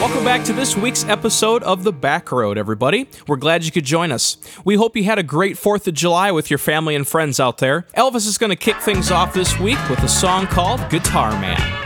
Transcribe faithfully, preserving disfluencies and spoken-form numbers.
Welcome back to this week's episode of The Back Road, everybody. We're glad you could join us. We hope you had a great fourth of July with your family and friends out there. Elvis is going to kick things off this week with a song called Guitar Man.